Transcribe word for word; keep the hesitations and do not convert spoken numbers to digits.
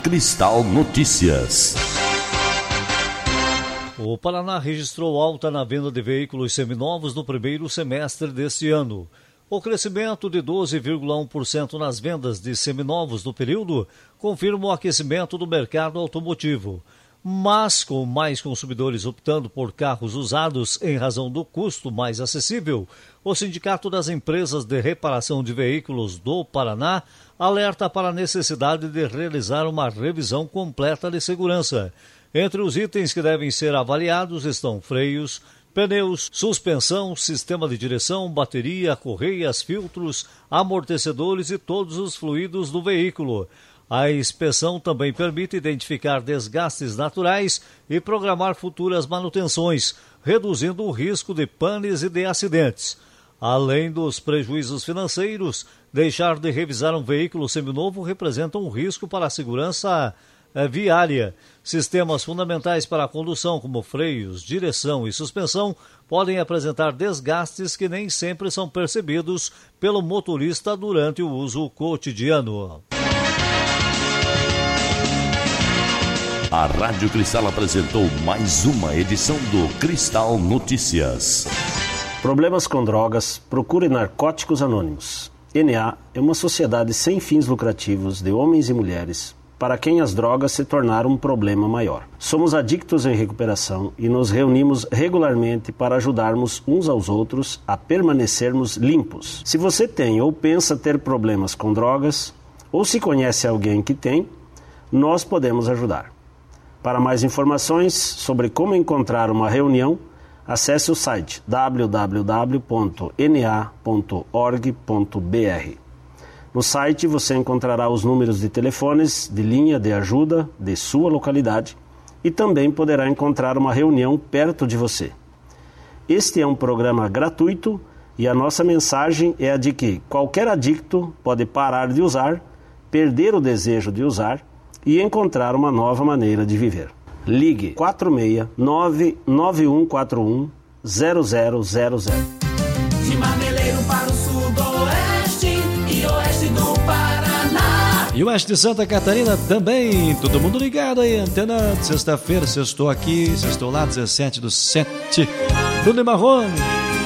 Cristal Notícias. O Paraná registrou alta na venda de veículos seminovos no primeiro semestre deste ano. O crescimento de doze vírgula um por cento nas vendas de seminovos no período confirma o aquecimento do mercado automotivo. Mas, com mais consumidores optando por carros usados em razão do custo mais acessível, o Sindicato das Empresas de Reparação de Veículos do Paraná alerta para a necessidade de realizar uma revisão completa de segurança. Entre os itens que devem ser avaliados estão freios, pneus, suspensão, sistema de direção, bateria, correias, filtros, amortecedores e todos os fluidos do veículo. A inspeção também permite identificar desgastes naturais e programar futuras manutenções, reduzindo o risco de panes e de acidentes. Além dos prejuízos financeiros, deixar de revisar um veículo seminovo representa um risco para a segurança viária. Sistemas fundamentais para a condução, como freios, direção e suspensão, podem apresentar desgastes que nem sempre são percebidos pelo motorista durante o uso cotidiano. A Rádio Cristal apresentou mais uma edição do Cristal Notícias. Problemas com drogas, procure Narcóticos Anônimos. N A é uma sociedade sem fins lucrativos de homens e mulheres para quem as drogas se tornaram um problema maior. Somos adictos em recuperação e nos reunimos regularmente para ajudarmos uns aos outros a permanecermos limpos. Se você tem ou pensa ter problemas com drogas, ou se conhece alguém que tem, nós podemos ajudar. Para mais informações sobre como encontrar uma reunião, acesse o site w w w ponto n a ponto org ponto b r. No site você encontrará os números de telefones de linha de ajuda de sua localidade e também poderá encontrar uma reunião perto de você. Este é um programa gratuito e a nossa mensagem é a de que qualquer adicto pode parar de usar, perder o desejo de usar e encontrar uma nova maneira de viver. Ligue quatro seis nove nove um quatro um zero zero zero zero. De Marmeleiro para o sudoeste e oeste do Paraná. E oeste de Santa Catarina também. Todo mundo ligado aí, antenado. Sexta-feira, sextou aqui, sextou lá, dezessete do sete. Bruno e Marrone.